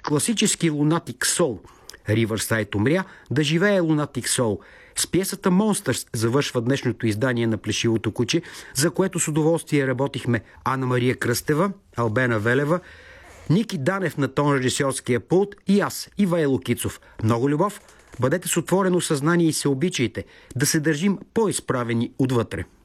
Класически Lunatic Soul. Riverside умря, да живее Lunatic Soul. С пиесата Monsters завършва днешното издание на Плешивото куче, за което с удоволствие работихме Анна Мария Кръстева, Албена Велева, Ники Данев на тон режисьорския пулт и аз, Ивайло Кицов. Много любов, бъдете с отворено съзнание и се обичайте, да се държим по-изправени отвътре.